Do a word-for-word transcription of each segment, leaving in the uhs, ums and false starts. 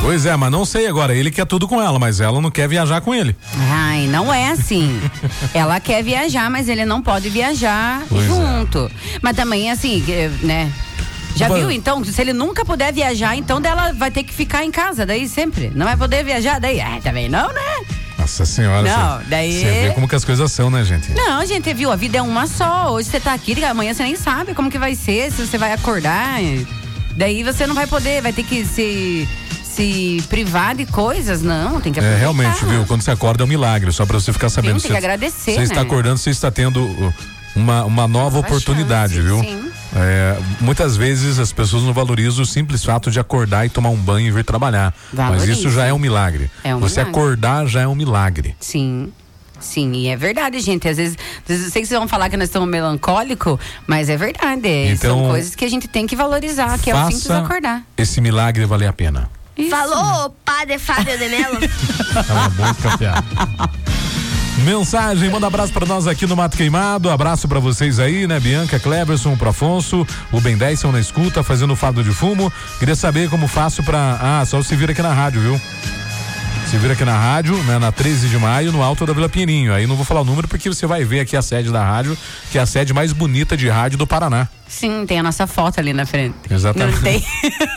Pois é, mas não sei agora, ele quer tudo com ela, mas ela não quer viajar com ele. Ai, não é assim. Ela quer viajar, mas ele não pode viajar pois junto. É. Mas também assim, né? Já Opa. viu, então? Se ele nunca puder viajar, então dela vai ter que ficar em casa, daí sempre. Não vai poder viajar, daí, ah, também não, né? Nossa senhora. Não, você, daí... Você vê como que as coisas são, né, gente? Não, gente, viu? A vida é uma só. Hoje você tá aqui, amanhã você nem sabe como que vai ser, se você vai acordar. Daí você não vai poder, vai ter que se... se privar de coisas, não, tem que aproveitar. É, realmente, viu? Quando você acorda é um milagre, só pra você ficar sabendo. Sim, tem que agradecer, Você né? está acordando, você está tendo uma, uma nova Nova oportunidade, chance, viu? sim. É, muitas vezes as pessoas não valorizam o simples fato de acordar e tomar um banho e vir trabalhar. Valoriza. Mas isso já é um milagre. É um você milagre. acordar já é um milagre. Sim. Sim, e é verdade, gente. Às vezes, às vezes eu sei que vocês vão falar que nós estamos melancólicos, mas é verdade. Então, são coisas que a gente tem que valorizar, que é o simples acordar. Esse milagre valer a pena. Isso. Falou, padre Fábio de Mello. É uma boa piada. Mensagem, manda abraço pra nós aqui no Mato Queimado, abraço pra vocês aí, né, Bianca, Cleverson, pro Afonso, o Ben dez são na escuta, fazendo fado de fumo. Queria saber como faço pra, ah, só se vir aqui na rádio, viu? Se vira aqui na rádio, né, na treze de maio, no alto da Vila Pinheirinho. Aí não vou falar o número porque você vai ver aqui a sede da rádio, que é a sede mais bonita de rádio do Paraná. Sim, tem a nossa foto ali na frente. Exatamente. Não tem?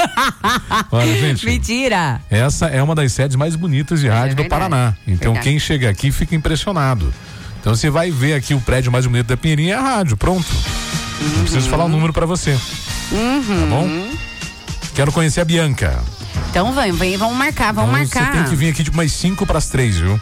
Olha, gente. Mentira. Essa é uma das sedes mais bonitas de rádio é do Paraná. Então verdade. Quem chega aqui fica impressionado. Então você vai ver aqui o prédio mais bonito da Pinheirinho é a rádio, pronto. Uhum. Não preciso falar o número pra você. Uhum. Tá bom? Quero conhecer a Bianca. Então vem, vem, vamos marcar, vamos então, marcar. Você tem que vir aqui de umas cinco pras três, viu?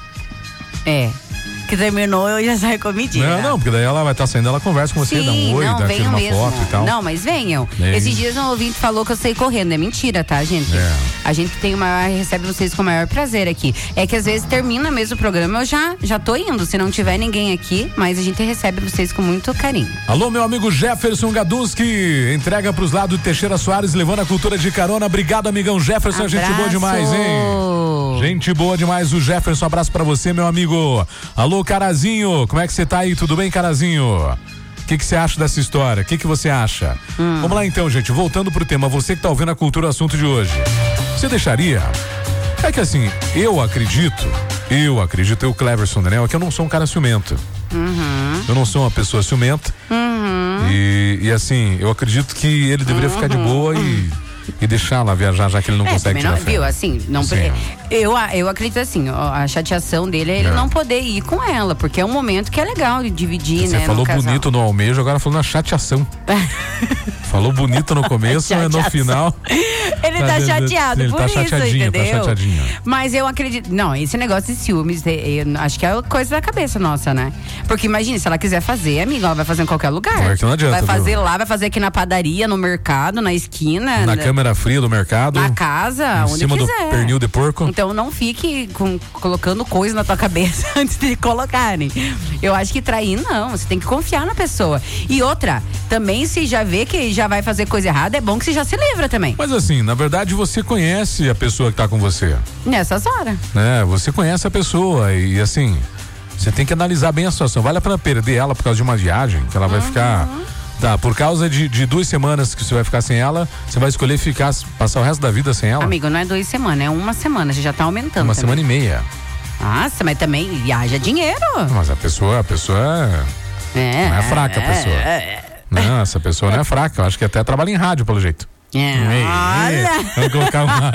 É. Que terminou, eu já saio comidinha. Não, não, porque daí ela vai estar tá saindo, ela conversa com você, Sim, dá um oi, não, dá tira venham uma mesmo. foto e tal. Não, mas venham. Vem. Esses dias um ouvinte falou que eu saí correndo. É mentira, tá, gente? É. A gente tem o maior, recebe vocês com o maior prazer aqui. É que às vezes termina mesmo o programa, eu já, já tô indo, se não tiver ninguém aqui, mas a gente recebe vocês com muito carinho. Alô, meu amigo Jefferson Gadunski, entrega pros lados de Teixeira Soares, levando a cultura de carona. Obrigado, amigão Jefferson, Abraço. gente boa demais, hein? Gente boa demais, o Jefferson, abraço pra você, meu amigo. Alô, Carazinho, como é que você tá aí? Tudo bem, Carazinho? O que que você acha dessa história? O que que você acha? Hum. Vamos lá então, gente, voltando pro tema, você que tá ouvindo a cultura, o assunto de hoje. Você deixaria? É que assim, eu acredito, eu acredito, eu, Cleverson Daniel, que eu não sou um cara ciumento. Uhum. Eu não sou uma pessoa ciumenta. Uhum. E, e assim, eu acredito que ele deveria uhum. ficar de boa e, e deixar ela viajar, já que ele não é, consegue tirar não, viu, assim, não Sim. eu, eu acredito assim, ó, a chateação dele é ele é. não poder ir com ela, porque é um momento que é legal de dividir, Você né? falou no bonito no almejo, agora falou na chateação. Falou bonito no começo, mas no final. Ele tá, tá chateado, ele por tá isso, chateadinho, entendeu? tá chateadinho. Mas eu acredito. Não, esse negócio de ciúmes, eu acho que é coisa da cabeça nossa, né? Porque imagine, se ela quiser fazer, amiga, ela vai fazer em qualquer lugar. Não, é que não adianta, vai fazer viu? lá, vai fazer aqui na padaria, no mercado, na esquina. Na câmera fria do mercado. Na casa, em onde cima quiser. do pernil de porco. Então não fique com, colocando coisa na tua cabeça antes de colocarem. Eu acho que trair não, você tem que confiar na pessoa. E outra, também se já vê que já vai fazer coisa errada, é bom que você já se livra também. Mas assim, na verdade você conhece a pessoa que tá com você. Nessas horas. Né? Você conhece a pessoa e assim, você tem que analisar bem a situação. Vale a pena perder ela por causa de uma viagem, que ela vai uhum. ficar... Tá, por causa de, de duas semanas que você vai ficar sem ela, você vai escolher ficar, passar o resto da vida sem ela? Amigo, não é duas semanas, é uma semana, você já tá aumentando. Uma também. semana e meia. Nossa, mas também viaja dinheiro. Mas a pessoa, a pessoa é, não é fraca, a pessoa. É, não, essa pessoa não é fraca, eu acho que até trabalha em rádio, pelo jeito. É, ei, olha. Ei, vamos colocar uma...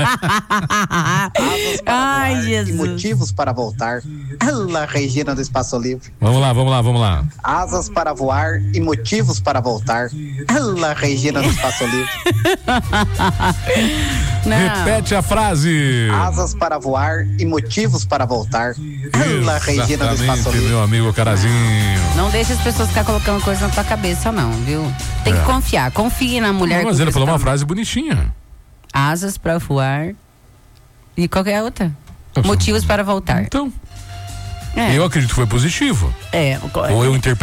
Ai, Jesus. E motivos para voltar. Ela, Regina do Espaço Livre. Vamos lá, vamos lá, vamos lá. Asas para voar e motivos para voltar. Ela, Regina do Espaço Livre. Não. Repete a frase. Asas para voar e motivos para voltar. Ela, Regina do Espaço Livre. Meu amigo Carazinho. Não, não deixe as pessoas ficar colocando coisa na tua cabeça, não, viu? Tem é. que confiar, confie na mulher. Não, mas ele falou uma frase bonitinha. Asas para voar e qualquer outra. Motivos para voltar. Então, é. eu acredito que foi positivo. É. Ou eu interpretei